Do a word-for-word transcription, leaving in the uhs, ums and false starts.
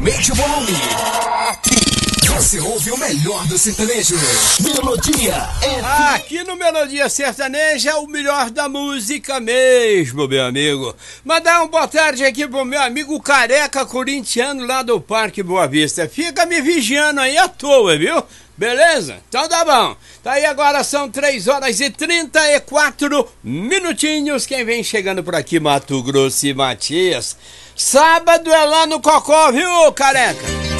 Aumente o volume. Você ouve o melhor do sertanejo. Melodia é... Aqui no Melodia Sertaneja é o melhor da música mesmo, meu amigo. Mandar um boa tarde aqui pro meu amigo Careca Corintiano lá do Parque Boa Vista. Fica me vigiando aí à toa, viu? Beleza? Então tá bom. Tá aí, agora são três horas e trinta e quatro minutinhos. Quem vem chegando por aqui, Mato Grosso e Matias. Sábado é lá no Cocó, viu, Careca?